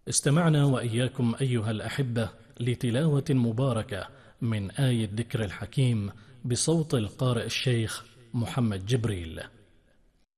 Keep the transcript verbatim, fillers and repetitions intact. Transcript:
استمعنا وإياكم أيها الأحبة لتلاوة مباركة من آية الذكر الحكيم بصوت القارئ الشيخ محمد جبريل.